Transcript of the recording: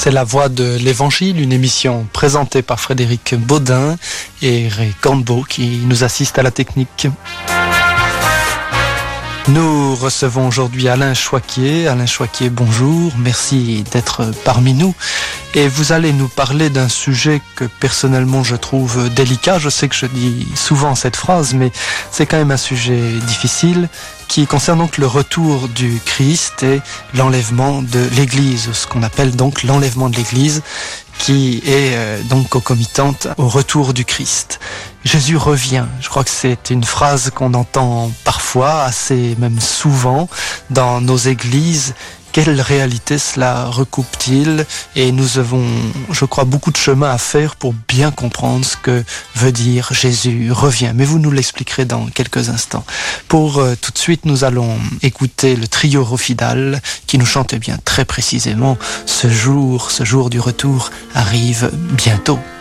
C'est la voix de l'Évangile, une émission présentée par Frédéric Baudin et Ray Cornbeau qui nous assiste à la technique. Nous recevons aujourd'hui Alain Choiquier. Alain Choiquier, bonjour, merci d'être parmi nous. Et vous allez nous parler d'un sujet que personnellement je trouve délicat. Je sais que je dis souvent cette phrase, mais c'est quand même un sujet difficile qui concerne donc le retour du Christ et l'enlèvement de l'Église, ce qu'on appelle donc l'enlèvement de l'Église, qui est donc concomitante au retour du Christ. Jésus revient. Je crois que c'est une phrase qu'on entend parfois, assez même souvent, dans nos églises. Quelle réalité cela recoupe-t-il? Et nous avons, je crois, beaucoup de chemin à faire pour bien comprendre ce que veut dire Jésus revient. Mais vous nous l'expliquerez dans quelques instants. Pour tout de suite, nous allons écouter le trio Rofidal qui nous chante bien très précisément ce jour du retour arrive bientôt.